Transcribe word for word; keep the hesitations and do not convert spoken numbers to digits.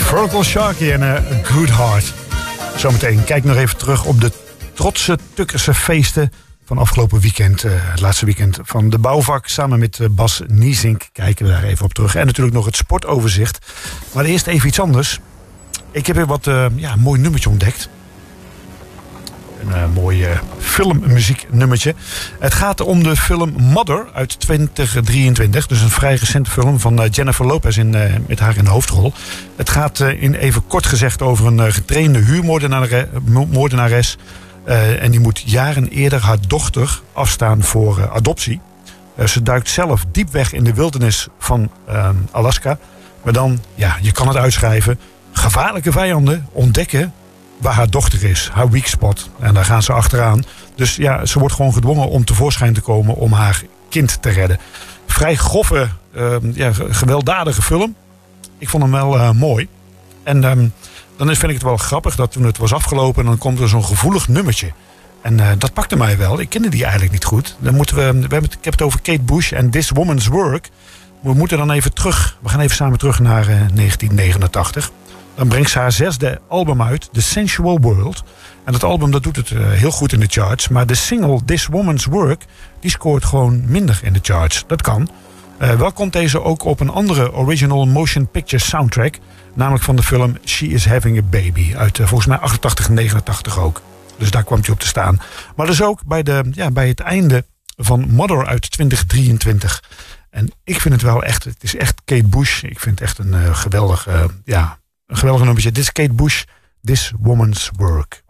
Virgil Sharkey en A Good Heart. Zometeen kijk nog even terug op de trotse Tukkerse feesten van afgelopen weekend. Uh, het laatste weekend van de bouwvak. Samen met uh, Bas Niesink kijken we daar even op terug. En natuurlijk nog het sportoverzicht. Maar eerst even iets anders. Ik heb weer wat uh, ja, een mooi nummertje ontdekt. Een uh, mooi uh, filmmuzieknummertje. Het gaat om de film Mother uit twintig drieëntwintig. Dus een vrij recente film van uh, Jennifer Lopez in, uh, met haar in de hoofdrol. Het gaat uh, in even kort gezegd over een uh, getrainde huurmoordenares. Uh, en die moet jaren eerder haar dochter afstaan voor uh, adoptie. Uh, ze duikt zelf diep weg in de wildernis van uh, Alaska. Maar dan, ja, je kan het uitschrijven. Gevaarlijke vijanden ontdekken waar haar dochter is, haar weak spot. En daar gaan ze achteraan. Dus ja, ze wordt gewoon gedwongen om tevoorschijn te komen om haar kind te redden. Vrij grove, uh, ja, gewelddadige film. Ik vond hem wel uh, mooi. En um, dan vind ik het wel grappig dat toen het was afgelopen, dan komt er zo'n gevoelig nummertje. En uh, dat pakte mij wel. Ik kende die eigenlijk niet goed. Dan moeten we, we hebben het, ik heb het over Kate Bush en This Woman's Work. We moeten dan even terug. We gaan even samen terug naar uh, negentien negenentachtig. Dan brengt ze haar zesde album uit, The Sensual World. En dat album dat doet het uh, heel goed in de charts. Maar de single This Woman's Work, die scoort gewoon minder in de charts. Dat kan. Uh, wel komt deze ook op een andere original motion picture soundtrack. Namelijk van de film She is Having a Baby. Uit uh, volgens mij achtentachtig en negenentachtig ook. Dus daar kwam hij op te staan. Maar dus ook bij, de, ja, bij het einde van Mother uit twintig drieëntwintig. En ik vind het wel echt, het is echt Kate Bush. Ik vind het echt een uh, geweldig, uh, ja, een geweldig nummertje. Dit is Kate Bush, This Woman's Work.